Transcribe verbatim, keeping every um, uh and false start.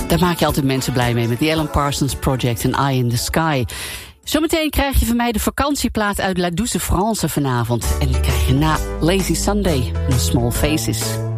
Daar maak je altijd mensen blij mee met The Alan Parsons Project en Eye in the Sky. Zometeen krijg je van mij de vakantieplaat uit La Douce France vanavond. En die krijg je na Lazy Sunday en Small Faces.